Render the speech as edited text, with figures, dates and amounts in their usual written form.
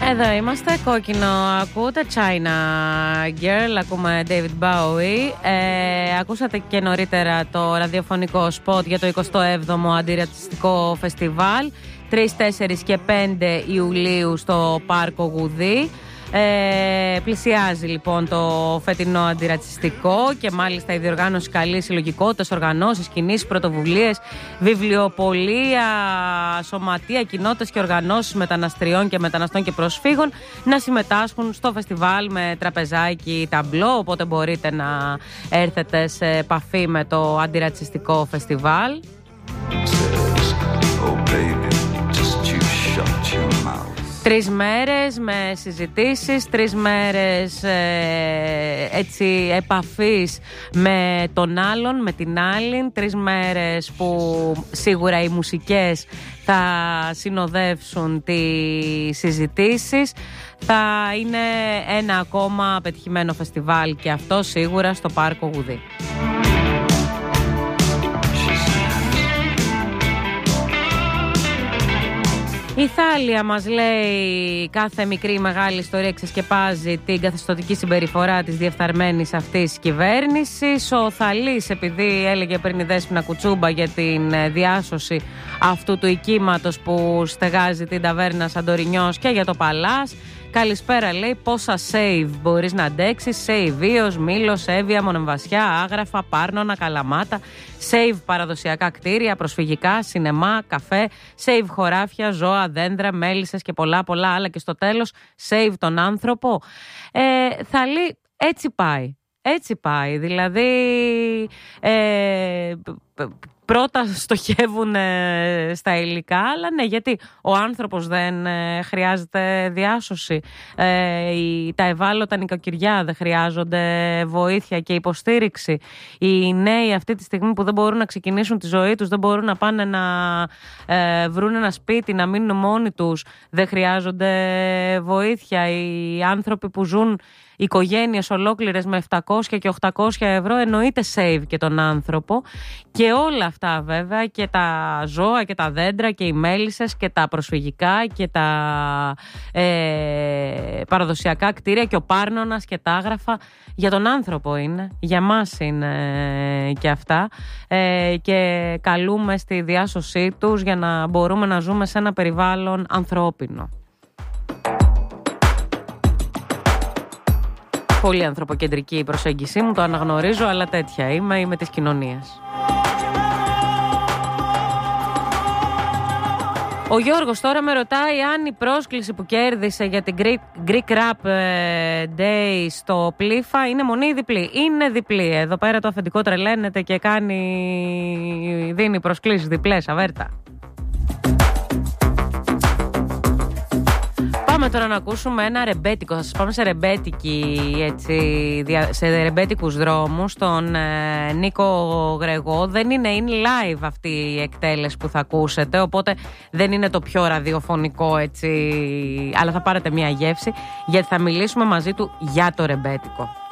Εδώ είμαστε, κόκκινο ακούτε, China Girl, ακούμε David Bowie. Ακούσατε και νωρίτερα το ραδιοφωνικό σποτ για το 27ο Αντιρατσιστικό Φεστιβάλ 3, 4 και 5 Ιουλίου στο Πάρκο Γουδί. Πλησιάζει λοιπόν το φετινό αντιρατσιστικό και μάλιστα η διοργάνωση καλεί συλλογικότητες, οργανώσεις, κινήσεις, πρωτοβουλίες, βιβλιοπωλεία, σωματεία, κοινότητες και οργανώσεις μεταναστριών και μεταναστών και προσφύγων να συμμετάσχουν στο φεστιβάλ με τραπεζάκι, ταμπλό, οπότε μπορείτε να έρθετε σε επαφή με το αντιρατσιστικό φεστιβάλ. 3 μέρες με συζητήσεις, 3 μέρες έτσι επαφής με τον άλλον, με την άλλη, 3 μέρες που σίγουρα οι μουσικές θα συνοδεύσουν τις συζητήσεις. Θα είναι ένα ακόμα πετυχημένο φεστιβάλ και αυτό σίγουρα στο Πάρκο Γουδί. Η Θάλια μας λέει κάθε μικρή ή μεγάλη ιστορία ξεσκεπάζει την καθεστωτική συμπεριφορά της διεφθαρμένης αυτής κυβέρνησης. Ο Θαλής, επειδή έλεγε πριν η Δέσποινα Κουτσούμπα για την διάσωση αυτού του οικίματος που στεγάζει την ταβέρνα Σαντορινιός και για το Παλάς. Καλησπέρα, λέει, πόσα save μπορείς να αντέξεις. Save Βίος, Μήλος, Εύβοια, Μονεμβασιά, Άγραφα, Πάρνονα, Καλαμάτα. Save παραδοσιακά κτίρια, προσφυγικά, σινεμά, καφέ. Save χωράφια, ζώα, δέντρα, μέλισσες και πολλά άλλα. Και στο τέλος, save τον άνθρωπο. Θαλή, έτσι πάει. Έτσι πάει. Δηλαδή... Πρώτα στοχεύουν στα υλικά, αλλά ναι, γιατί ο άνθρωπος δεν χρειάζεται διάσωση. Τα ευάλωτα νοικοκυριά δεν χρειάζονται βοήθεια και υποστήριξη. Οι νέοι αυτή τη στιγμή που δεν μπορούν να ξεκινήσουν τη ζωή τους, δεν μπορούν να πάνε να βρουν ένα σπίτι, να μείνουν μόνοι τους, δεν χρειάζονται βοήθεια. Οι άνθρωποι που ζουν οικογένειες ολόκληρες με 700 και 800 ευρώ, εννοείται save και τον άνθρωπο. Και όλα αυτά βέβαια, και τα ζώα και τα δέντρα και οι μέλισσες και τα προσφυγικά και τα παραδοσιακά κτίρια και ο Πάρνωνας και τα Άγραφα, για τον άνθρωπο είναι, για μας είναι και αυτά, και καλούμε στη διάσωσή τους για να μπορούμε να ζούμε σε ένα περιβάλλον ανθρώπινο. Πολύ ανθρωποκεντρική η προσέγγιση μου, το αναγνωρίζω, αλλά τέτοια είμαι της κοινωνίας. Ο Γιώργος τώρα με ρωτάει αν η πρόσκληση που κέρδισε για την Greek Rap Day στο Πλήφα είναι μονή ή διπλή. Είναι διπλή. Εδώ πέρα το αφεντικό τρελαίνεται και δίνει προσκλήσεις διπλές, αβέρτα. Πάμε τώρα να ακούσουμε ένα ρεμπέτικο. Θα σας πάμε σε σε ρεμπέτικους δρόμους. Τον Νίκο Γρεγό. Δεν είναι live αυτή η εκτέλεση που θα ακούσετε, οπότε δεν είναι το πιο ραδιοφωνικό έτσι, αλλά θα πάρετε μια γεύση, γιατί θα μιλήσουμε μαζί του για το ρεμπέτικο.